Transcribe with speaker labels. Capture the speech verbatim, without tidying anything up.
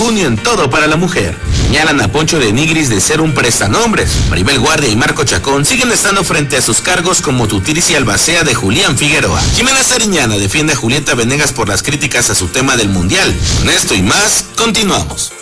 Speaker 1: junio en Todo para la Mujer. Señalan a Poncho de Nigris de ser un prestanombres. Maribel Guardia y Marco Chacón siguen estando frente a sus cargos como Tutiricia Albacea de Julián Figueroa. Jimena Sariñana defiende a Julieta Venegas por las críticas a su tema del Mundial. Con esto y más, continuamos.